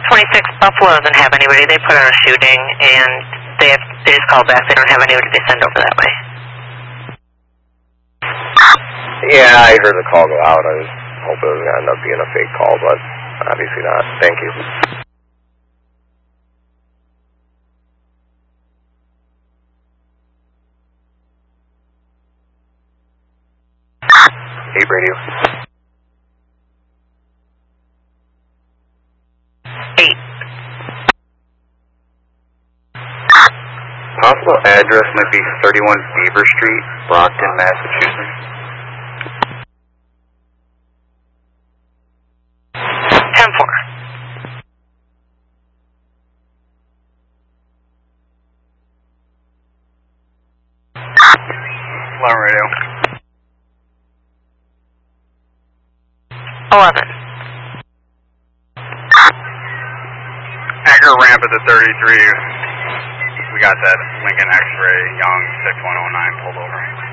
26 Buffalo doesn't have anybody. They put out a shooting, and they just called back. They don't have anybody to send over that way. Yeah, I heard the call go out. I was hoping it was going to end up being a fake call, but obviously not. Thank you. Eight radio. 8. Possible address might be 31 Beaver Street, Brockton, Massachusetts. 10-4. Alarm radio. 11. Anchor ramp at the 33. We got that Lincoln X-Ray Young 6109 pulled over.